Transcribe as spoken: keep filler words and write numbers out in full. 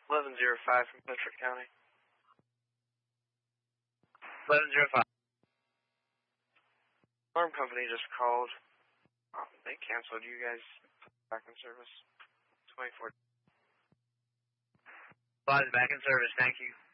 eleven oh five from Bedford County. eleven oh five. Alarm company just called. Oh, they canceled you guys back in service. twenty-four. Flight is back in service, thank you.